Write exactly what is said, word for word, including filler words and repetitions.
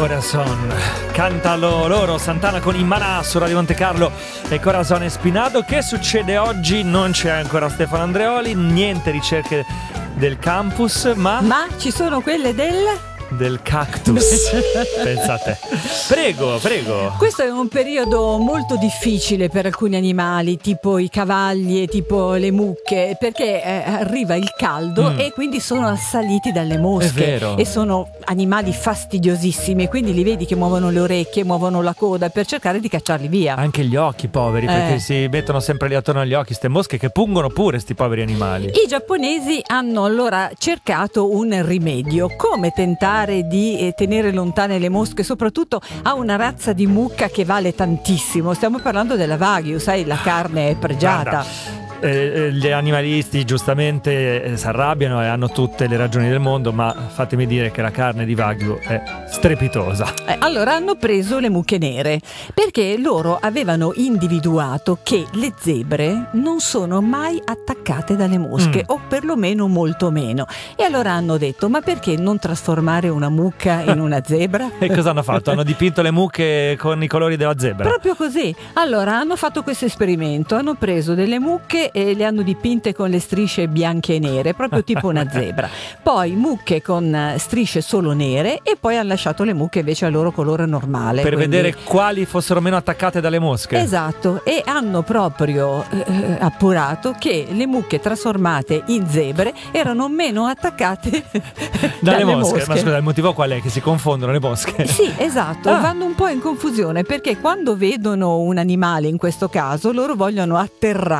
Corazon, cantalo loro, Santana con Immaná su Radio Monte Carlo e Corazon Espinado. Che succede oggi? Non c'è ancora Stefano Andreoli, niente ricerche del campus, ma... Ma ci sono quelle del... del cactus. Pensate. Prego, prego. Questo è un periodo molto difficile per alcuni animali, tipo i cavalli e tipo le mucche, perché eh, arriva il caldo mm. e quindi sono assaliti dalle mosche. È vero. E sono animali fastidiosissimi, quindi li vedi che muovono le orecchie, muovono la coda per cercare di cacciarli via. Anche gli occhi, poveri, perché eh. si mettono sempre lì attorno agli occhi ste mosche che pungono pure sti poveri animali. I giapponesi hanno allora cercato un rimedio, come tentare di eh, tenere lontane le mosche, soprattutto a una razza di mucca che vale tantissimo. Stiamo parlando della Wagyu, sai, la carne è pregiata. Guarda. Eh, gli animalisti giustamente eh, si arrabbiano e hanno tutte le ragioni del mondo, ma fatemi dire che la carne di Wagyu è strepitosa. Eh, allora hanno preso le mucche nere perché loro avevano individuato che le zebre non sono mai attaccate dalle mosche mm. o perlomeno molto meno, e allora hanno detto: ma perché non trasformare una mucca in una zebra? E cosa hanno fatto? Hanno dipinto le mucche con i colori della zebra? Proprio così. Allora hanno fatto questo esperimento, hanno preso delle mucche e le hanno dipinte con le strisce bianche e nere, proprio tipo una zebra. Poi mucche con strisce solo nere, e poi hanno lasciato le mucche invece al loro colore normale. Per quindi... vedere quali fossero meno attaccate dalle mosche. Esatto, e hanno proprio eh, appurato che le mucche trasformate in zebre erano meno attaccate dalle, dalle mosche. mosche. Ma scusa, il motivo qual è? Che si confondono le mosche? Sì, esatto, ah. vanno un po' in confusione perché quando vedono un animale, in questo caso, loro vogliono atterrare